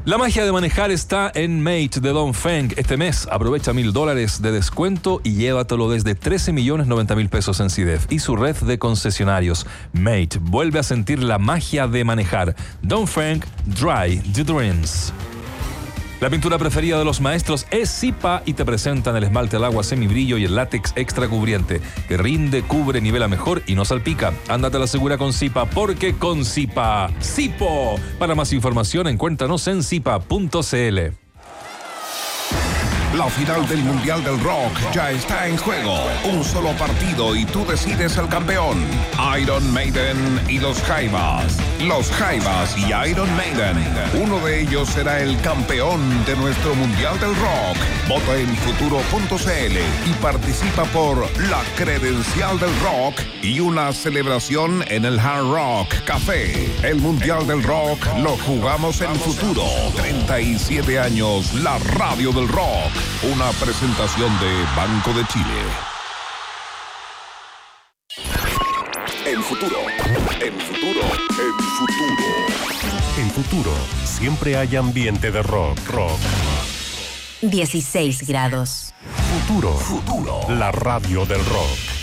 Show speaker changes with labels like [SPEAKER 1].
[SPEAKER 1] La magia de manejar está en Mate de Dongfeng. Este mes aprovecha $1,000 de descuento y llévatelo desde 13.090.000 pesos en CIDEF y su red de concesionarios. Mate vuelve a sentir la magia de manejar. Dongfeng Dry the Dreams. La pintura preferida de los maestros es Zipa y te presentan el esmalte al agua semibrillo y el látex extra cubriente que rinde, cubre, nivela mejor y no salpica. Ándate a la segura con Zipa, porque con Zipa, ¡Zipo! Para más información encuéntranos en zipa.cl.
[SPEAKER 2] La final del Mundial del Rock ya está en juego. Un solo partido y tú decides el campeón. Iron Maiden y los Jaivas. Los Jaivas y Iron Maiden. Uno de ellos será el campeón de nuestro Mundial del Rock. Vota en futuro.cl y participa por la credencial del rock y una celebración en el Hard Rock Café. El Mundial del Rock lo jugamos en Futuro. 37 años, la radio del rock. Una presentación de Banco de Chile. En Futuro.
[SPEAKER 3] En Futuro, siempre hay ambiente de rock.
[SPEAKER 4] 16 grados.
[SPEAKER 3] Futuro. La radio del rock.